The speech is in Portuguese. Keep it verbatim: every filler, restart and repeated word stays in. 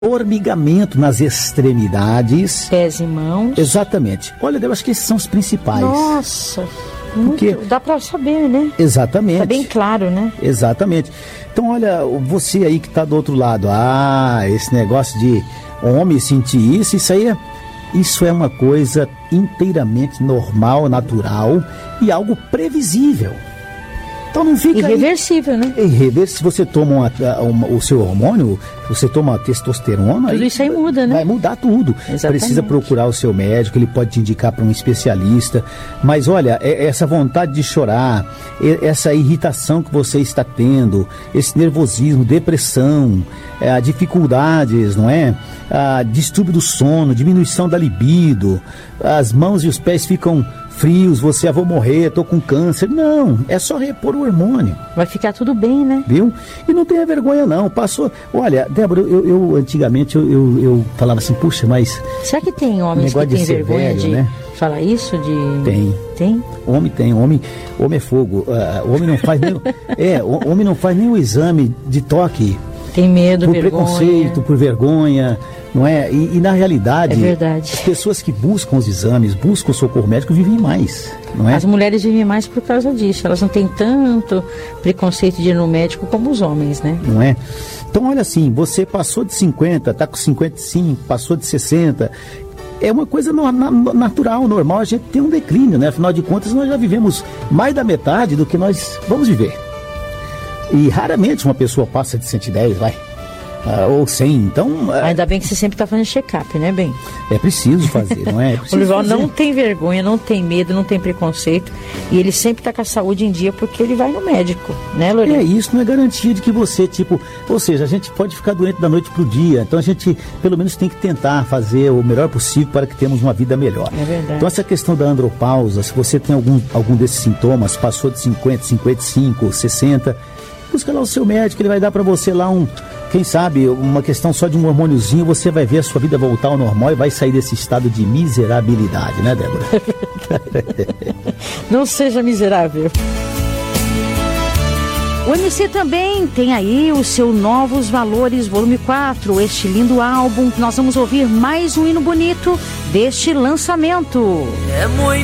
Formigamento nas extremidades. Pés e mãos. Exatamente. Olha, eu acho que esses são os principais. Nossa, muito, Porque... dá pra saber, né? Exatamente. Tá bem claro, né? Exatamente. Então, olha, você aí que tá do outro lado, ah, esse negócio de homem sentir isso, isso aí é, isso é uma coisa inteiramente normal, natural e algo previsível. Então não fica irreversível, aí, né? Irreversível. Se você toma uma, uma, o seu hormônio, você toma testosterona, tudo aí, isso aí muda, né? Vai mudar tudo. Exatamente. Precisa procurar o seu médico, ele pode te indicar para um especialista. Mas olha, essa vontade de chorar, essa irritação que você está tendo, esse nervosismo, depressão, dificuldades, não é? A distúrbio do sono, diminuição da libido, as mãos e os pés ficam frios, você, ah, vou morrer, tô com câncer. Não, é só repor o hormônio. Vai ficar tudo bem, né? Viu? E não tenha vergonha não, passou... Olha, Débora, eu, eu antigamente eu, eu, eu falava assim, puxa, mas... Será que tem homens que têm vergonha velho, de né? falar isso? De... Tem. Tem? Homem tem, homem, homem é fogo. Uh, homem não faz nem... é, homem não faz nem o exame de toque. Tem medo, por vergonha. preconceito, por vergonha, não é? E, e na realidade, é verdade. As pessoas que buscam os exames, buscam o socorro médico, vivem mais, não é? As mulheres vivem mais por causa disso. Elas não têm tanto preconceito de ir no médico como os homens, né? Não é? Então, olha assim, você passou de cinquenta, está com cinquenta e cinco, passou de sessenta... É uma coisa no, na, natural, normal, a gente tem um declínio, né? Afinal de contas, nós já vivemos mais da metade do que nós vamos viver. E raramente uma pessoa passa de cento e dez, vai. Uh, ou cem, então... Uh, Ainda bem que você sempre está fazendo check-up, né, bem? É preciso fazer, não é? é o Lorival não tem vergonha, não tem medo, não tem preconceito. E ele sempre está com a saúde em dia porque ele vai no médico, né, Lorival? É, isso não é garantia de que você, tipo... Ou seja, a gente pode ficar doente da noite pro dia. Então a gente, pelo menos, tem que tentar fazer o melhor possível para que tenhamos uma vida melhor. É verdade. Então essa questão da andropausa, se você tem algum, algum desses sintomas, passou de cinquenta, cinquenta e cinco, sessenta... Busca lá o seu médico, ele vai dar para você lá um, quem sabe, uma questão só de um hormôniozinho, você vai ver a sua vida voltar ao normal e vai sair desse estado de miserabilidade, né, Débora? Não seja miserável. O M C também tem aí o seu Novos Valores, volume quatro, este lindo álbum. Nós vamos ouvir mais um hino bonito deste lançamento. É muito